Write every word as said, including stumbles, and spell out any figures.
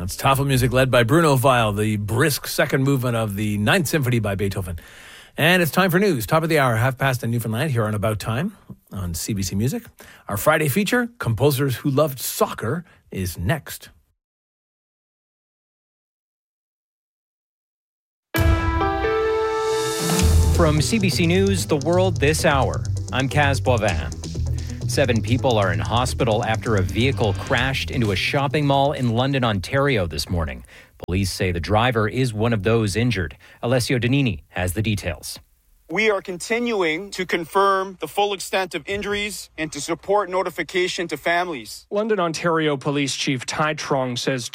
That's Tafel music led by Bruno Weil, the brisk second movement of the Ninth Symphony by Beethoven. And it's time for news. Top of the hour, half past in Newfoundland, here on About Time on C B C Music. Our Friday feature, Composers Who Loved Soccer, is next. From C B C News, The World This Hour, I'm Kaz Boivin. Seven people are in hospital after a vehicle crashed into a shopping mall in London, Ontario this morning. Police say the driver is one of those injured. Alessio Donini has the details. We are continuing to confirm the full extent of injuries and to support notification to families. London, Ontario Police Chief Tai Trong says